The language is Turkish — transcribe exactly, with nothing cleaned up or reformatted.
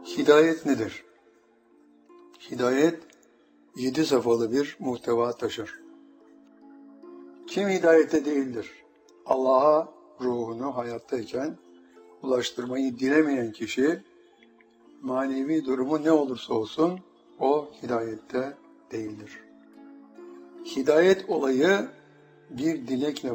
Hidayet nedir? Hidayet, yedi safhalı bir muhteva taşır. Kim hidayette değildir? Allah'a ruhunu hayattayken ulaştırmayı dilemeyen kişi, manevi durumu ne olursa olsun, o hidayette değildir. Hidayet olayı bir dilekle